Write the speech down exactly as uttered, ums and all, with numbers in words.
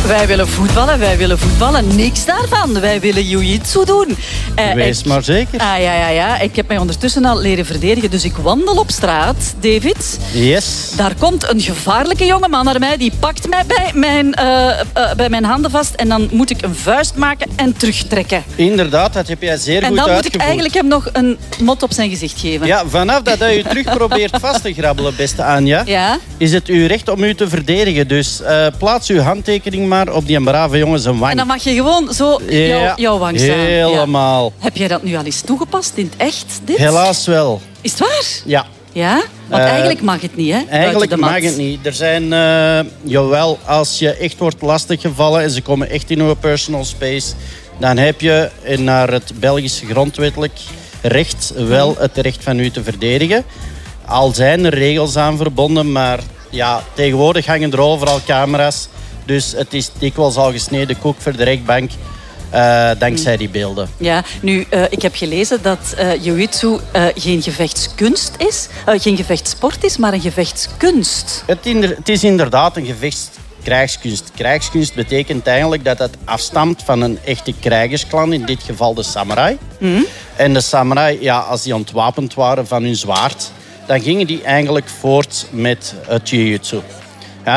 Wij willen voetballen, wij willen voetballen. Niks daarvan. Wij willen jiu-jitsu doen. Uh, Wees ik, maar zeker. Ah, ja, ja, ja. Ik heb mij ondertussen al leren verdedigen. Dus ik wandel op straat, David. Yes. Daar komt een gevaarlijke jongeman naar mij. Die pakt mij bij mijn, uh, uh, bij mijn handen vast. En dan moet ik een vuist maken en terugtrekken. Inderdaad, dat heb jij zeer en goed uitgevoerd. En dan moet ik eigenlijk hem nog een mot op zijn gezicht geven. Ja, vanaf dat hij u terug probeert vast te grabbelen, beste Anja, ja? is het uw recht om u te verdedigen. Dus uh, plaats uw handtekening maar op die brave jongen zijn wang. En dan mag je gewoon zo ja, jou, jouw wang staan. Helemaal. Ja. Heb jij dat nu al eens toegepast in het echt, dit? Helaas wel. Is het waar? Ja. Ja? Want uh, eigenlijk mag het niet, hè? Eigenlijk mag het niet. Er zijn, uh, jawel, als je echt wordt lastiggevallen en ze komen echt in uw personal space, dan heb je naar het Belgische grondwettelijk recht wel het recht van u te verdedigen. Al zijn er regels aan verbonden, maar ja, tegenwoordig hangen er overal camera's. Dus het is dikwijls al gesneden koek voor de rechtbank. Uh, dankzij die beelden. Ja, nu, uh, ik heb gelezen dat uh, jiu-jitsu uh, geen gevechtskunst is, uh, geen gevechtssport is, maar een gevechtskunst. Het, inder, het is inderdaad een gevechtskrijgskunst. Krijgskunst betekent eigenlijk dat het afstamt van een echte krijgersklan, in dit geval de samurai. Mm. En de samurai, ja, als die ontwapend waren van hun zwaard, dan gingen die eigenlijk voort met het jiu-jitsu.